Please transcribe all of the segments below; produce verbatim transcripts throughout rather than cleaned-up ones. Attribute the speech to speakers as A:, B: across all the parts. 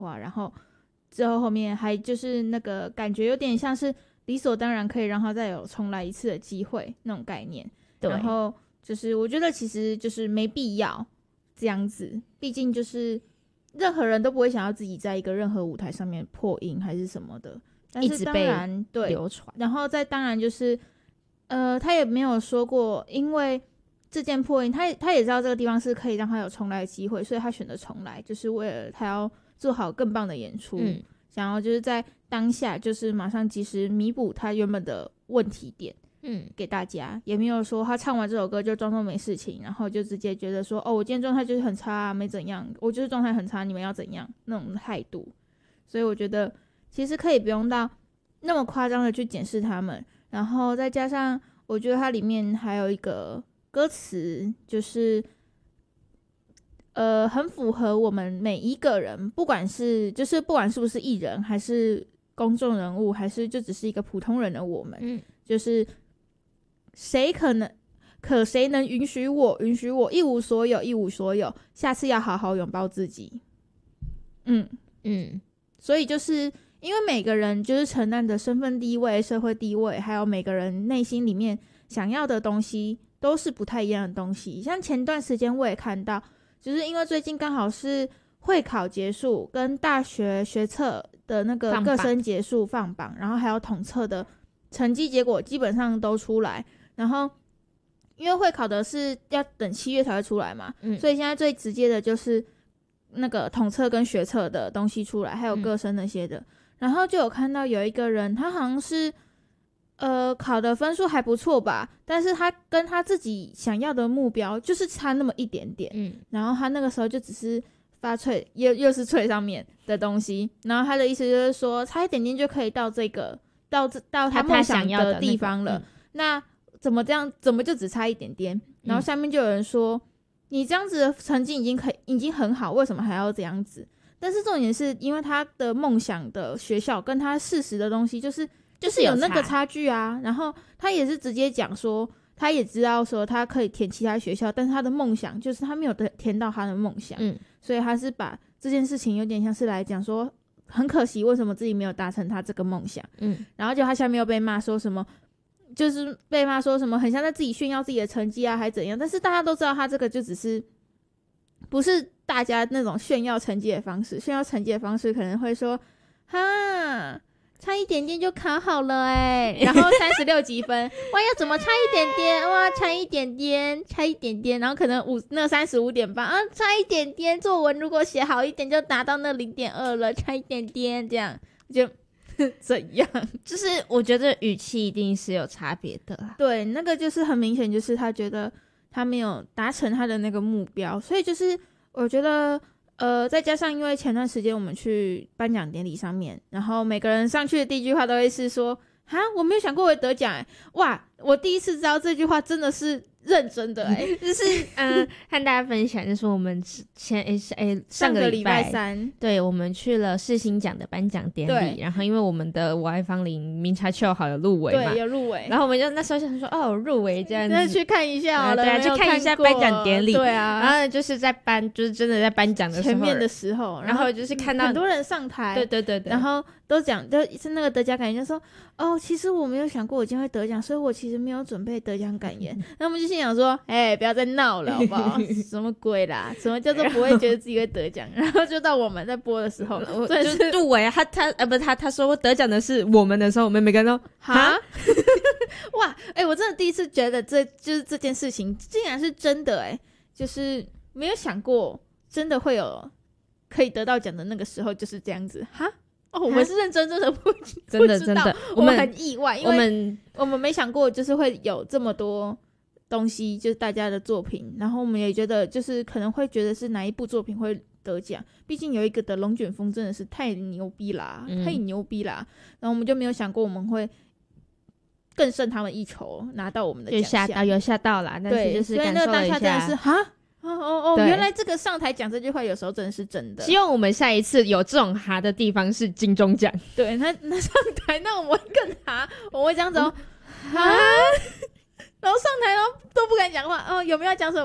A: 话，然后之后后面还就是那个感觉有点像是理所当然可以让他再有重来一次的机会那种概念。然后就是我觉得其实就是没必要这样子，毕竟就是任何人都不会想要自己在一个任何舞台上面破音还是什么的，但是当然对
B: 流传，
A: 然后再当然就是呃他也没有说过因为这件破音他他也知道这个地方是可以让他有重来的机会，所以他选择重来，就是为了他要做好更棒的演出、嗯、想要就是在当下就是马上及时弥补他原本的问题点，嗯，给大家，也没有说他唱完这首歌就装作没事情，然后就直接觉得说哦我今天状态就是很差啊，没怎样，我就是状态很差，你们要怎样那种态度。所以我觉得其实可以不用到那么夸张的去检视他们，然后再加上我觉得它里面还有一个歌词就是呃很符合我们每一个人，不管是就是不管是不是艺人还是公众人物还是就只是一个普通人的我们、嗯、就是谁可能可谁能允许我允许我一无所有一无所有，下次要好好拥抱自己。嗯嗯，所以就是因为每个人就是承担的身份地位社会地位还有每个人内心里面想要的东西都是不太一样的东西。像前段时间我也看到，就是因为最近刚好是会考结束跟大学学测的那个各生结束放榜，然后还有统测的成绩结果基本上都出来，然后因为会考的是要等七月才会出来嘛、嗯、所以现在最直接的就是那个统测跟学测的东西出来，还有各生那些的、嗯、然后就有看到有一个人他好像是呃考的分数还不错吧，但是他跟他自己想要的目标就是差那么一点点、嗯、然后他那个时候就只是发脆又又是脆上面的东西，然后他的意思就是说差一点点就可以到这个到到他梦想的地方了、那个嗯、那怎么这样怎么就只差一点点，然后下面就有人说、嗯、你这样子的成绩已经可以已经很好，为什么还要这样子？但是重点是因为他的梦想的学校跟他事实的东西就是就是有那个差距啊，然后他也是直接讲说他也知道说他可以填其他学校，但是他的梦想就是他没有填到他的梦想、嗯、所以他是把这件事情有点像是来讲说很可惜为什么自己没有达成他这个梦想、嗯、然后就他下面又被骂说什么就是被骂说什么很像在自己炫耀自己的成绩啊还怎样，但是大家都知道他这个就只是不是大家那种炫耀成绩的方式，炫耀成绩的方式可能会说哈差一点点就考好了哎、欸，然后三十六几分，哇，要怎么差一点点？哇，差一点点，差一点点，然后可能五那三十五点八啊，差一点点，作文如果写好一点就达到那零点二了，差一点点，这样就怎样？
B: 就是我觉得语气一定是有差别的啦。
A: 对，那个就是很明显，就是他觉得他没有达成他的那个目标，所以就是我觉得。呃，再加上因为前段时间我们去颁奖典礼上面，然后每个人上去的第一句话都会是说哈我没有想过我会得奖耶，哇我第一次知道这句话真的是认真的哎，
B: 就是嗯、呃，和大家分享就是我们前诶诶上个礼拜
A: 三，
B: 对，我们去了世新奖的颁奖典礼，然后因为我们的我爱芳龄明察秋毫有入围嘛，
A: 对，有入围，
B: 然后我们就那时候想说哦入围这样子，
A: 那去看一下好了、
B: 呃、对啊，去看一下颁奖典礼，
A: 对啊，
B: 然后就是在颁就是真的在颁奖的时候
A: 前面的时候，
B: 然后就是看到
A: 很多人上台，
B: 对对对对，
A: 然后都讲就是那个得奖感言就说哦其实我没有想过我今天会得奖，所以我其实没有准备得奖感言那我们就心想说哎不要再闹了好不好什么鬼啦，什么叫做不会觉得自己会得奖然后就到我们在播的时候
B: 就是入围他他呃不他他说我得奖的是我们的时候，我们每个人都哈
A: 哇哎、欸、我真的第一次觉得这就是这件事情竟然是真的哎、欸，就是没有想过真的会有可以得到奖的那个时候就是这样子哈哦，我们是认真真的不
B: 真的真的
A: 我们很意外，因为
B: 我们
A: 我们没想过就是会有这么多东西，就是大家的作品，然后我们也觉得就是可能会觉得是哪一部作品会得奖，毕竟有一个的龙卷风真的是太牛逼啦、嗯、太牛逼啦，然后我们就没有想过我们会更胜他们一筹拿到我们的奖项，
B: 有吓到有吓到啦，但是就是感受了一下，所以那个当下真
A: 的是哈哦哦哦，原来这个上台讲这句话有时候真的是真的。
B: 希望我们下一次有这种哈的地方是金钟奖。
A: 对，那那上台那我们会更哈，我会这样子哦，哈，然后上台然后都不敢讲话。哦，有没有要讲什么？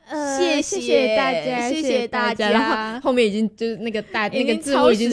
A: 呃，
B: 谢
A: 谢谢大家，
B: 谢
A: 谢
B: 大
A: 大家。
B: 然后后面已经就是那个大那个字幕已经